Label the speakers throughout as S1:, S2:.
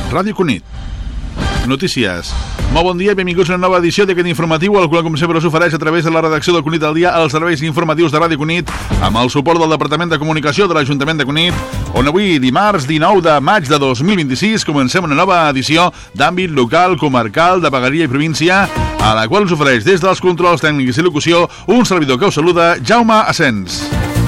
S1: Ràdio Cunit. Notícies. Molt bon dia i benvinguts a una nova edició d'aquest informatiu, el qual com sempre us ofereix a través de la redacció del Cunit al Dia els serveis informatius de Ràdio Cunit amb el suport del Departament de Comunicació de l'Ajuntament de Cunit, on avui, dimarts 19 de maig de 2026, comencem una nova edició d'àmbit local, comarcal, de vegueria i província, a la qual us ofereix des dels controls tècnics i locució un servidor que us saluda, Jaume Asens.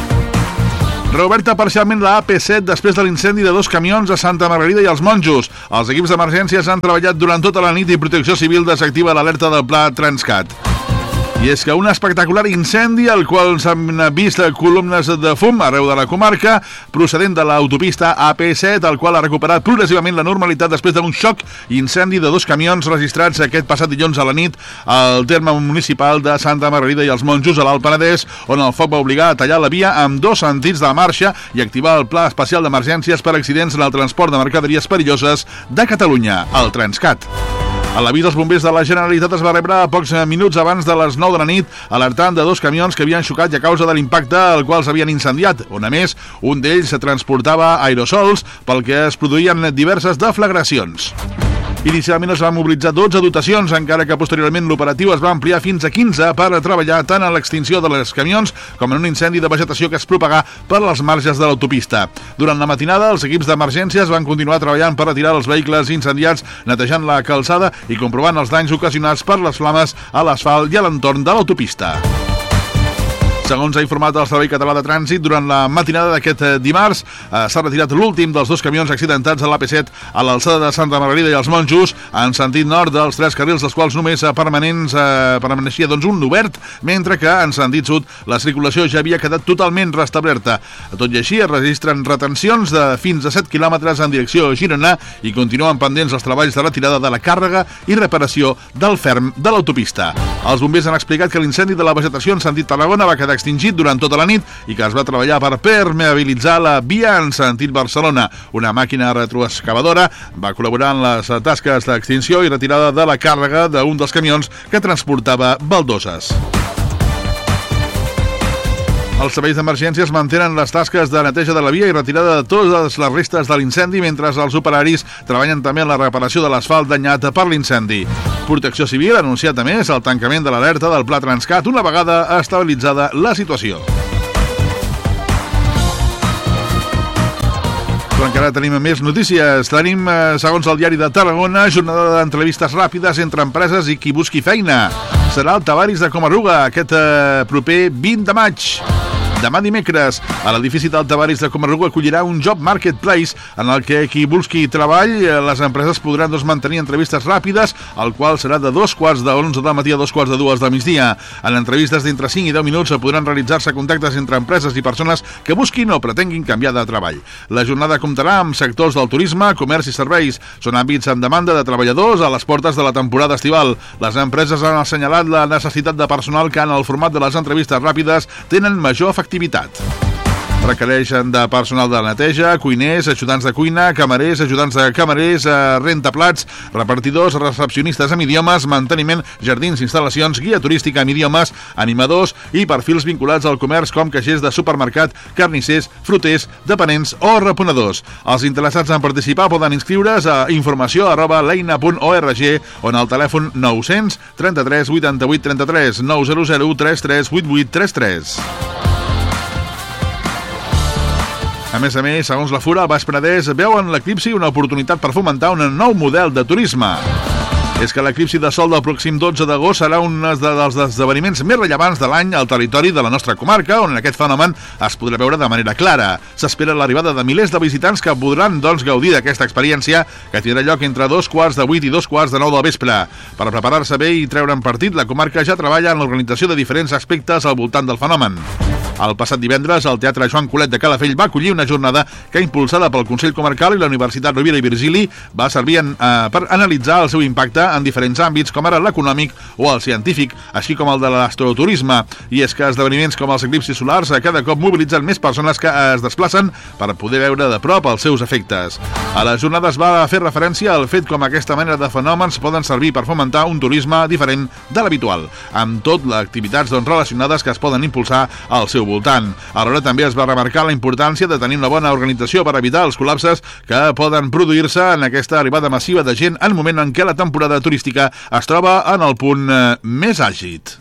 S1: Reoberta parcialment la AP7 després de l'incendi de 2 camions a Santa Margarida i els Monjos. Els equips d'emergències han treballat durant tota la nit i Protecció Civil desactiva l'alerta del Pla Transcat. I és que un espectacular incendi, al qual s'han vist columnes de fum arreu de la comarca, procedent de l'autopista AP7, el qual ha recuperat progressivament la normalitat després d'un xoc incendi de 2 camions registrats aquest passat dilluns a la nit al terme municipal de Santa Margarida i els Monjos, a l'Alt Penedès, on el foc va obligar a tallar la via amb 2 sentits de marxa i activar el Pla Especial d'Emergències per accidents en el transport de mercaderies perilloses de Catalunya, el Transcat. A l'avís dels bombers de la Generalitat es va rebre a pocs minuts abans de les 9 de la nit, alertant de 2 camions que havien xocat i a causa de l'impacte al qual s'havien incendiat, on a més un d'ells transportava aerosols pel que es produïen diverses deflagracions. Inicialment es van mobilitzar 12 dotacions, encara que posteriorment l'operatiu es va ampliar fins a 15 per treballar tant en l'extinció de les camions com en un incendi de vegetació que es propagà per les marges de l'autopista. Durant la matinada, els equips d'emergències van continuar treballant per retirar els vehicles incendiats, netejant la calçada i comprovant els danys ocasionats per les flames a l'asfalt i a l'entorn de l'autopista. Segons ha informat el Servei Català de Trànsit, durant la matinada d'aquest dimarts s'ha retirat l'últim dels 2 camions accidentats a l'AP7 a l'alçada de Santa Margarida i els Monjos, en sentit nord dels 3 carrils, dels quals només permaneixia un obert, mentre que en sentit sud la circulació ja havia quedat totalment restablerta. Tot i així, es registren retencions de fins a 7 quilòmetres en direcció a Girona i continuen pendents els treballs de retirada de la càrrega i reparació del ferm de l'autopista. Els bombers han explicat que l'incendi de la vegetació en sentit Tarragona va quedar extingit durant tota la nit i que es va treballar per permeabilitzar la via en sentit Barcelona. Una màquina retroexcavadora va col·laborar en les tasques d'extinció i retirada de la càrrega d'un dels camions que transportava baldoses. Els serveis d'emergències mantenen les tasques de neteja de la via i retirada de totes les restes de l'incendi, mentre els operaris treballen també en la reparació de l'asfalt danyat per l'incendi. Protecció Civil ha anunciat a més el tancament de l'alerta del Pla Transcat una vegada estabilitzada la situació. Però encara tenim més notícies. Tenim, segons el diari de Tarragona, jornada d'entrevistes ràpides entre empreses i qui busqui feina. Serà el Tavaris de Comarruga aquest proper 20 de maig. Demà dimecres, a l'edifici del Tavaris de Comarruga acollirà un job marketplace en el que qui busqui treball, les empreses podran mantenir entrevistes ràpides, el qual serà de 2:45 del matí a 2:45 del migdia. En entrevistes d'entre 5 i 10 minuts podran realitzar-se contactes entre empreses i persones que busquin o pretenguin canviar de treball. La jornada comptarà amb sectors del turisme, comerç i serveis. Són àmbits amb demanda de treballadors a les portes de la temporada estival. Les empreses han assenyalat la necessitat de personal que en el format de les entrevistes ràpides tenen major efectivitat. Requereixen de personal de neteja, cuiners, ajudants de cuina, camarers, ajudants de camarers, rentaplats, repartidors, recepcionistes amb idiomes, manteniment, jardins, instal·lacions, guia turística amb idiomes, animadors i perfils vinculats al comerç com caixers de supermercat, carnissers, fruters, dependents o reponedors. Els interessats en participar poden inscriure's a informació@leina.org o en el telèfon 900 33 88 33 900 33 88 33. A més, segons la Fura, el Baix Penedès veuen l'eclipsi una oportunitat per fomentar un nou model de turisme. És que l'eclipsi de sol del pròxim 12 d'agost serà un dels esdeveniments més rellevants de l'any al territori de la nostra comarca, on aquest fenomen es podrà veure de manera clara. S'espera l'arribada de milers de visitants que podran, gaudir d'aquesta experiència, que tindrà lloc entre 2:15 i 2:45 del vespre. Per preparar-se bé i treure'n partit, la comarca ja treballa en l'organització de diferents aspectes al voltant del fenomen. El passat divendres, el Teatre Joan Colet de Calafell va acollir una jornada que, impulsada pel Consell Comarcal i la Universitat Rovira i Virgili, va servir per analitzar el seu impacte en diferents àmbits, com ara l'econòmic o el científic, així com el de l'astroturisme. I és que esdeveniments com els eclipsis solars cada cop mobilitzen més persones que es desplacen per poder veure de prop els seus efectes. A les jornades va fer referència al fet com aquesta mena de fenòmens poden servir per fomentar un turisme diferent de l'habitual, amb tot les activitats relacionades que es poden impulsar al seu voltant. Alhora també es va remarcar la importància de tenir una bona organització per evitar els col·lapses que poden produir-se en aquesta arribada massiva de gent en un moment en què la temporada turística es troba en el punt més àgid.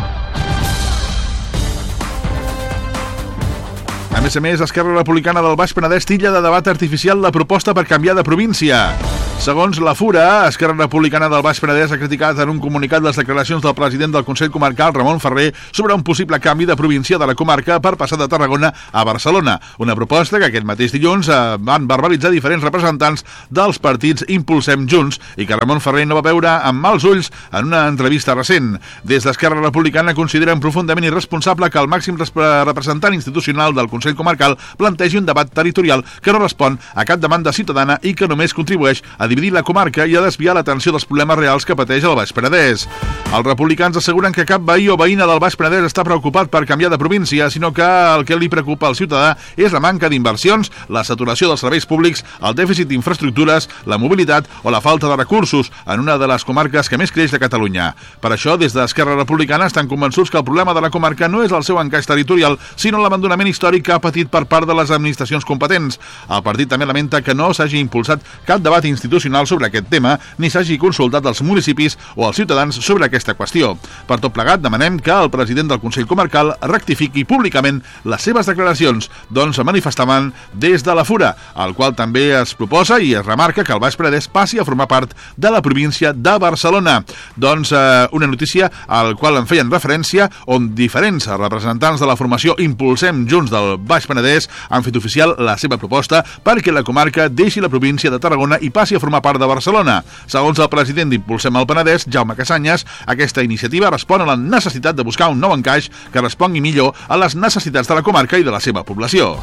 S1: A més, Esquerra Republicana del Baix Penedès titlla de debat artificial la proposta per canviar de província. Segons la Fura, Esquerra Republicana del Baix Penedès ha criticat en un comunicat les declaracions del president del Consell Comarcal, Ramon Ferrer, sobre un possible canvi de província de la comarca per passar de Tarragona a Barcelona. Una proposta que aquest mateix dilluns van verbalitzar diferents representants dels partits Impulsem Junts i que Ramon Ferrer no va veure amb mals ulls en una entrevista recent. Des d'Esquerra Republicana consideren profundament irresponsable que el màxim representant institucional del Consell Comarcal plantegi un debat territorial que no respon a cap demanda ciutadana i que només contribueix a dividir la comarca i a desviar l'atenció dels problemes reals que pateix el Baix Penedès. Els republicans asseguren que cap veí o veïna del Baix Penedès està preocupat per canviar de província, sinó que el que li preocupa al ciutadà és la manca d'inversions, la saturació dels serveis públics, el dèficit d'infraestructures, la mobilitat o la falta de recursos en una de les comarques que més creix de Catalunya. Per això, des d'Esquerra Republicana estan convençuts que el problema de la comarca no és el seu encaix territorial, sinó l'abandonament històric que ha patit per part de les administracions competents. El partit també lamenta que no s'hagi impulsat cap debat institucional sobre aquest tema, ni s'hagi consultat als municipis o als ciutadans sobre aquesta qüestió. Per tot plegat, demanem que el president del Consell Comarcal rectifiqui públicament les seves declaracions, doncs manifestaven des de la Fura, al qual també es proposa i es remarca que el Baix Penedès passi a formar part de la província de Barcelona. Doncs una notícia al qual en feien referència, on diferents representants de la formació Impulsem Junts del Baix Penedès han fet oficial la seva proposta perquè la comarca deixi la província de Tarragona i passi a formar part de Barcelona. Segons el president d'Impulsem al Penedès, Jaume Casanyes, aquesta iniciativa respon a la necessitat de buscar un nou encaix que respongui millor a les necessitats de la comarca i de la seva població.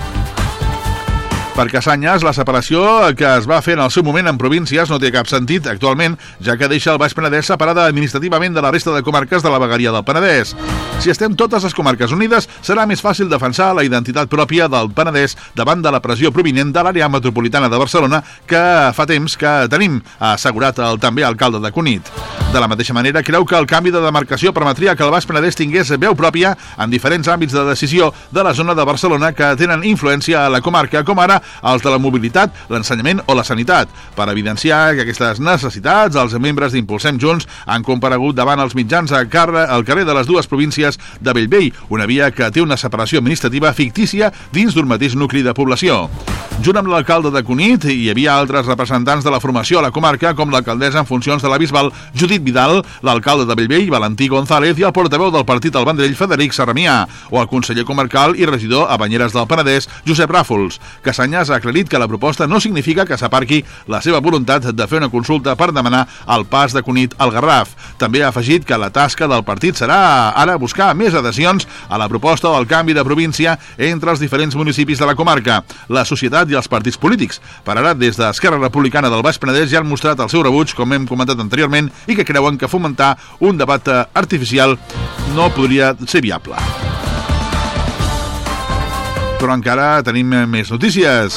S1: Per Casanyes, la separació que es va fer en el seu moment en províncies no té cap sentit actualment, ja que deixa el Baix Penedès separada administrativament de la resta de comarques de la vegueria del Penedès. Si estem totes les comarques unides, serà més fàcil defensar la identitat pròpia del Penedès davant de la pressió provinent de l'àrea metropolitana de Barcelona, que fa temps que tenim, ha assegurat el també alcalde de Cunit. De la mateixa manera, creu que el canvi de demarcació permetria que el Baix Penedès tingués veu pròpia en diferents àmbits de decisió de la zona de Barcelona que tenen influència a la comarca, com ara els de la mobilitat, l'ensenyament o la sanitat. Per evidenciar que aquestes necessitats, els membres d'Impulsem Junts han comparegut davant els mitjans al carrer de les dues províncies de Bellvei, una via que té una separació administrativa fictícia dins d'un mateix nucli de població. Junt amb l'alcalde de Cunit, hi havia altres representants de la formació a la comarca, com l'alcaldessa en funcions de la Bisbal, Judit Vidal, l'alcalde de Bellvei, Valentí González, i el portaveu del partit al Vendrell, Frederic Sarramià, o el conseller comarcal i regidor a Banyeres del Penedès, Josep Ràfols. Casanyes ha aclarit que la proposta no significa que s'aparqui la seva voluntat de fer una consulta per demanar el pas de Cunit al Garraf. També ha afegit que la tasca del partit serà ara buscar més adhesions a la proposta del canvi de província entre els diferents municipis de la comarca, la societat i els partits polítics. Per ara, des d'Esquerra Republicana del Baix Penedès ja han mostrat el seu rebuig, com hem comentat anteriorment, i que creuen que fomentar un debat artificial no podria ser viable. Però encara tenim més notícies.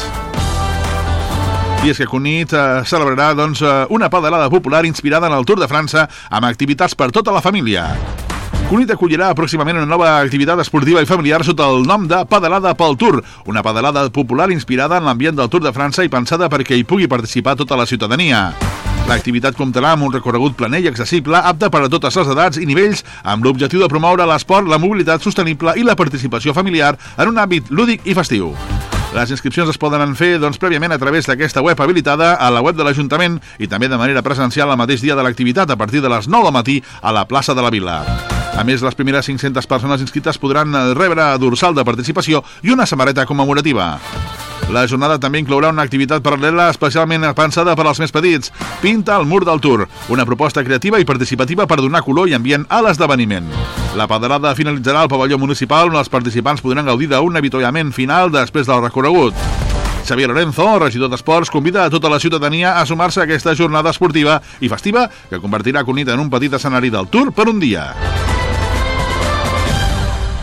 S1: I és que Cunit celebrarà una pedalada popular inspirada en el Tour de França amb activitats per tota la família. Cunit acollirà pròximament una nova activitat esportiva i familiar sota el nom de Pedalada pel Tour, una pedalada popular inspirada en l'ambient del Tour de França i pensada perquè hi pugui participar tota la ciutadania. L'activitat comptarà amb un recorregut planer i accessible, apte per a totes les edats i nivells, amb l'objectiu de promoure l'esport, la mobilitat sostenible i la participació familiar en un àmbit lúdic i festiu. Les inscripcions es poden fer prèviament a través d'aquesta web habilitada a la web de l'Ajuntament i també de manera presencial el mateix dia de l'activitat a partir de les 9 del matí a la plaça de la Vila. A més, les primeres 500 persones inscrites podran rebre dorsal de participació i una samarreta commemorativa. La jornada també inclourà una activitat paral·lela especialment pensada per als més petits. Pinta el mur del Tour, una proposta creativa i participativa per donar color i ambient a l'esdeveniment. La pedalada finalitzarà al pavelló municipal, on els participants podran gaudir d'un avituallament final després del recorregut. Xavier Lorenzo, regidor d'Esports, convida a tota la ciutadania a sumar-se a aquesta jornada esportiva i festiva que convertirà Cunit en un petit escenari del Tour per un dia.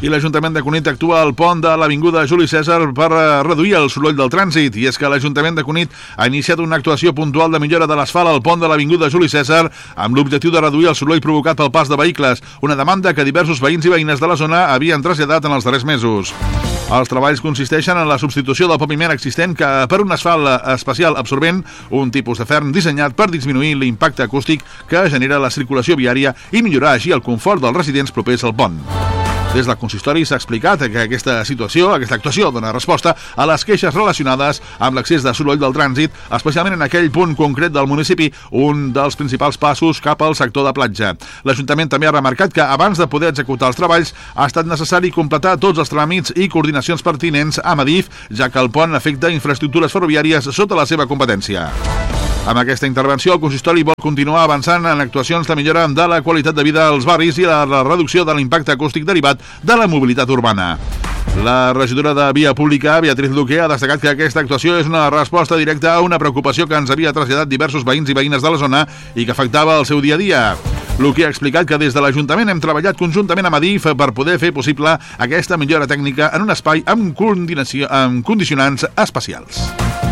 S1: I l'Ajuntament de Cunit actua al pont de l'Avinguda Juli Cèsar per reduir el soroll del trànsit. I és que l'Ajuntament de Cunit ha iniciat una actuació puntual de millora de l'asfalt al pont de l'Avinguda Juli Cèsar amb l'objectiu de reduir el soroll provocat pel pas de vehicles, una demanda que diversos veïns i veïnes de la zona havien traslladat en els darrers mesos. Els treballs consisteixen en la substitució del paviment existent per un asfalt especial absorbent, un tipus de ferm dissenyat per disminuir l'impacte acústic que genera la circulació viària i millorar així el confort dels residents propers al pont. Des del consistori s'ha explicat que aquesta actuació dona resposta a les queixes relacionades amb l'accés de soroll del trànsit, especialment en aquell punt concret del municipi, un dels principals passos cap al sector de platja. L'Ajuntament també ha remarcat que abans de poder executar els treballs ha estat necessari completar tots els tràmits i coordinacions pertinents amb Adif, ja que el pont afecta infraestructures ferroviàries sota la seva competència. Amb aquesta intervenció, el consistori vol continuar avançant en actuacions de millora de la qualitat de vida als barris i la reducció de l'impacte acústic derivat de la mobilitat urbana. La regidora de Via Pública, Beatriz Luque, ha destacat que aquesta actuació és una resposta directa a una preocupació que ens havia traslladat diversos veïns i veïnes de la zona i que afectava el seu dia a dia. Luque ha explicat que des de l'Ajuntament hem treballat conjuntament amb Adif per poder fer possible aquesta millora tècnica en un espai amb condicionants especials.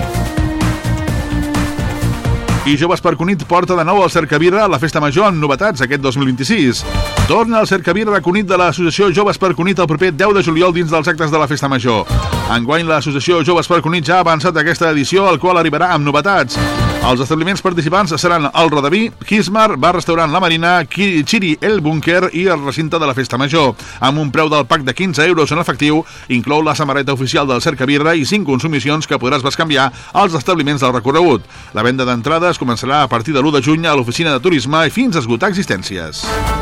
S1: I Joves per Cunit porta de nou el Cercavila a la Festa Major amb novetats aquest 2026. Torna el Cercavila a Cunit de l'Associació Joves per Cunit el proper 10 de juliol dins dels actes de la Festa Major. Enguany l'Associació Joves per Cunit ja ha avançat aquesta edició, el qual arribarà amb novetats. Els establiments participants seran el Rodaví, Kismar, Bar-Restaurant La Marina, Chiri El Búnquer i el recinte de la Festa Major. Amb un preu del pack de 15 euros en efectiu, inclou la samarreta oficial del Cercavila i 5 consumicions que podràs bescanviar als establiments del recorregut. La venda d'entrades començarà a partir de l'1 de juny a l'oficina de turisme i fins a esgotar existències.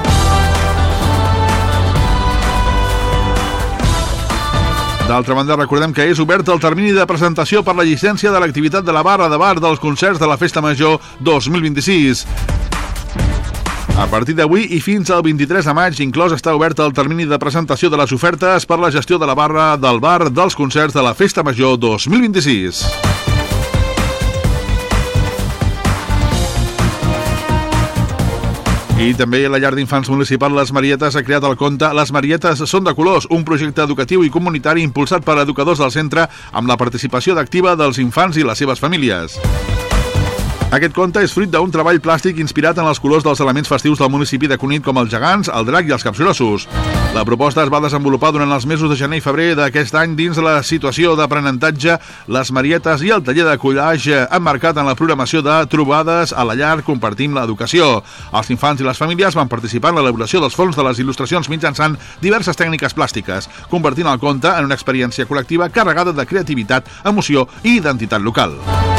S1: D'altra banda, recordem que és obert el termini de presentació per la llicència de l'activitat de la barra de bar dels concerts de la Festa Major 2026. A partir d'avui i fins al 23 de maig, inclòs està obert el termini de presentació de les ofertes per la gestió de la barra del bar dels concerts de la Festa Major 2026. I també la llar d'infants municipal Les Marietes ha creat el conte Les Marietes són de colors, un projecte educatiu i comunitari impulsat per educadors del centre amb la participació activa dels infants i les seves famílies. Aquest conte és fruit d'un treball plàstic inspirat en els colors dels elements festius del municipi de Cunit com els gegants, el drac i els capgrossos. La proposta es va desenvolupar durant els mesos de gener i febrer d'aquest any dins la situació d'aprenentatge Les Marietes i el taller de collage emmarcat en la programació de trobades a la llar Compartim l'Educació. Els infants i les famílies van participar en l'elaboració dels fons de les il·lustracions mitjançant diverses tècniques plàstiques, convertint el conte en una experiència col·lectiva carregada de creativitat, emoció i identitat local.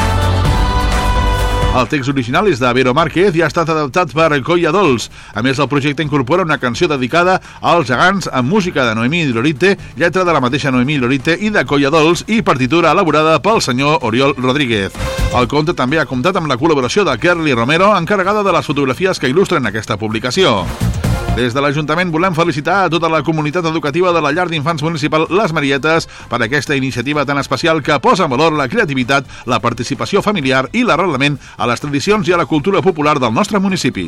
S1: El text original és de Vero Márquez i ha estat adaptat per Colla Dols. A més, el projecte incorpora una canció dedicada als gegants amb música de Noemí Lorite, lletra de la mateixa Noemí Lorite i de Colla Dols i partitura elaborada pel senyor Oriol Rodríguez. El conte també ha comptat amb la col·laboració de Kerly Romero, encarregada de les fotografies que il·lustren aquesta publicació. Des de l'Ajuntament volem felicitar a tota la comunitat educativa de la llar d'infants municipal Les Marietes per aquesta iniciativa tan especial que posa en valor la creativitat, la participació familiar i l'arrelament a les tradicions i a la cultura popular del nostre municipi.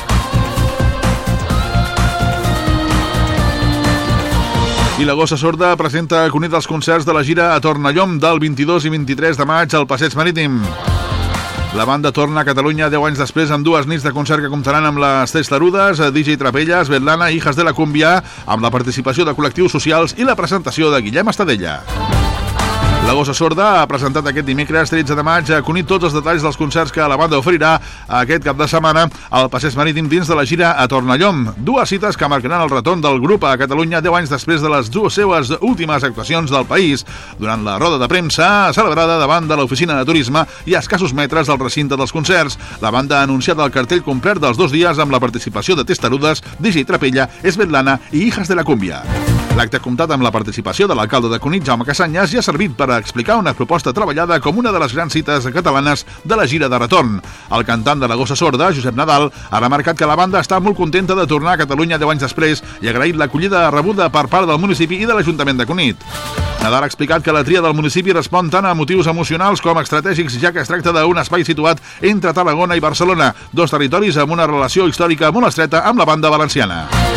S1: I la Gossa Sorda presenta a Cunit els concerts de la gira a Tornallom del 22 i 23 de maig al Passeig Marítim. La banda torna a Catalunya 10 anys després amb 2 nits de concert que comptaran amb les Testarudes, DJ Trapelles, Betlana i Hijas de la Cumbia, amb la participació de col·lectius socials i la presentació de Guillem Estadella. La Gossa Sorda ha presentat aquest dimecres 13 de maig a Cunit tots els detalls dels concerts que la banda oferirà aquest cap de setmana al Passeig Marítim dins de la gira a Tornallom. 2 cites que marcaran el retorn del grup a Catalunya 10 anys després de les seues últimes actuacions del país durant la roda de premsa celebrada davant de l'oficina de turisme i a escassos metres del recinte dels concerts. La banda ha anunciat el cartell complet dels 2 dies amb la participació de Testarudes, DJ Trapella, Svetlana i Hijas de la Cumbia. L'acte ha comptat amb la participació de l'alcalde de Cunit, Jaume Casanyes, i ha servit per explicar una proposta treballada com una de les grans cites catalanes de la gira de retorn. El cantant de la Gossa Sorda, Josep Nadal, ha remarcat que la banda està molt contenta de tornar a Catalunya 10 anys després i ha agraït l'acollida rebuda per part del municipi i de l'Ajuntament de Cunit. Nadal ha explicat que la tria del municipi respon tant a motius emocionals com estratègics, ja que es tracta d'un espai situat entre Tarragona i Barcelona, 2 territoris amb una relació històrica molt estreta amb la banda valenciana.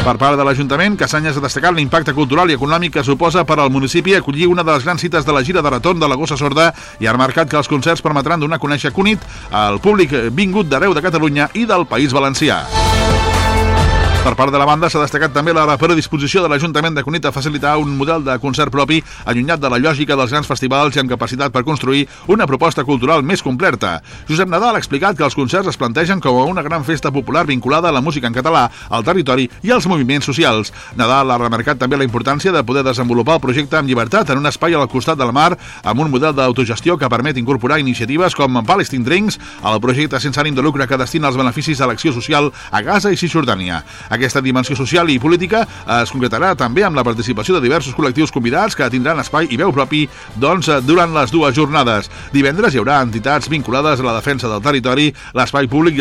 S1: Per part de l'Ajuntament, Cassanyes ha destacat l'impacte cultural i econòmic que suposa per al municipi acollir una de les grans cites de la gira de retorn de la Gossa Sorda i ha remarcat que els concerts permetran donar a conèixer Cunit al públic vingut d'arreu de Catalunya i del País Valencià. Per part de la banda, s'ha destacat també la predisposició de l'Ajuntament de Cunit a facilitar un model de concert propi allunyat de la lògica dels grans festivals i amb capacitat per construir una proposta cultural més completa. Josep Nadal ha explicat que els concerts es plantegen com a una gran festa popular vinculada a la música en català, al territori i als moviments socials. Nadal ha remarcat també la importància de poder desenvolupar el projecte amb llibertat en un espai al costat de la mar, amb un model d'autogestió que permet incorporar iniciatives com Palestine Drinks, el projecte sense ànim de lucre que destina els beneficis a l'acció social a Gaza i Cisjordània. Aquesta dimensió social i política es concretarà també amb la participació de diversos col·lectius convidats que tindran espai i veu propi durant les dues jornades. Divendres hi haurà entitats vinculades a la defensa del territori, l'espai públic